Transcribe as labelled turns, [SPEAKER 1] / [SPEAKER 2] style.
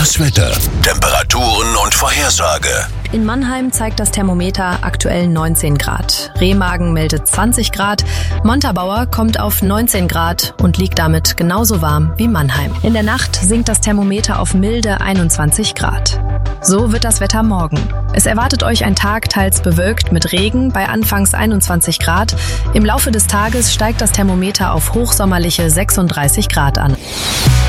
[SPEAKER 1] Das Wetter, Temperaturen und Vorhersage.
[SPEAKER 2] In Mannheim zeigt das Thermometer aktuell 19 Grad. Remagen meldet 20 Grad. Montabaur kommt auf 19 Grad und liegt damit genauso warm wie Mannheim. In der Nacht sinkt das Thermometer auf milde 21 Grad. So wird das Wetter morgen. Es erwartet euch ein Tag teils bewölkt mit Regen bei anfangs 21 Grad. Im Laufe des Tages steigt das Thermometer auf hochsommerliche 36 Grad an.